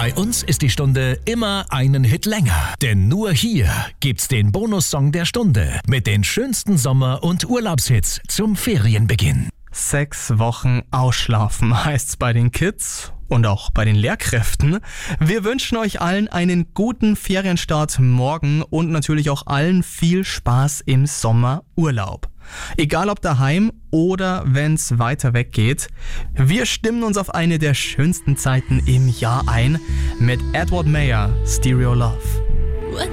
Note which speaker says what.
Speaker 1: Bei uns ist die Stunde immer einen Hit länger. Denn nur hier gibt's den Bonussong der Stunde mit den schönsten Sommer- und Urlaubshits zum Ferienbeginn.
Speaker 2: 6 Wochen ausschlafen heißt's bei den Kids und auch bei den Lehrkräften. Wir wünschen euch allen einen guten Ferienstart morgen und natürlich auch allen viel Spaß im Sommerurlaub. Egal ob daheim oder wenn's weiter weg geht. Wir stimmen uns auf eine der schönsten Zeiten im Jahr ein mit Edward Mayer, Stereo Love.